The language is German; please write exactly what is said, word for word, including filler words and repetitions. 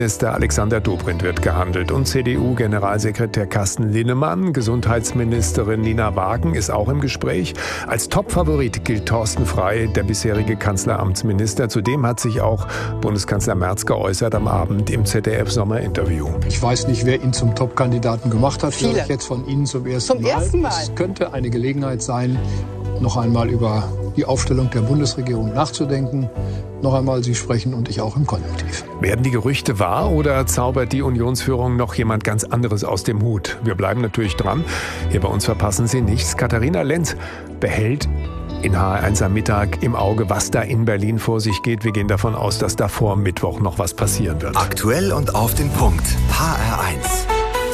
Minister Alexander Dobrindt wird gehandelt und C D U-Generalsekretär Carsten Linnemann, Gesundheitsministerin Nina Wagen ist auch im Gespräch. Als Top-Favorit gilt Thorsten Frey, der bisherige Kanzleramtsminister. Zudem hat sich auch Bundeskanzler Merz geäußert am Abend im Z D F-Sommerinterview. Ich weiß nicht, wer ihn zum Top-Kandidaten gemacht hat. Viele. Vielleicht jetzt von Ihnen zum ersten Zum Mal. ersten Mal. Es könnte eine Gelegenheit sein, noch einmal über die Aufstellung der Bundesregierung nachzudenken. Noch einmal, Sie sprechen und ich auch im Konjunktiv. Werden die Gerüchte wahr oder zaubert die Unionsführung noch jemand ganz anderes aus dem Hut? Wir bleiben natürlich dran. Hier bei uns verpassen Sie nichts. Katharina Lenz behält in H R eins am Mittag im Auge, was da in Berlin vor sich geht. Wir gehen davon aus, dass da vor Mittwoch noch was passieren wird. Aktuell und auf den Punkt. H R eins.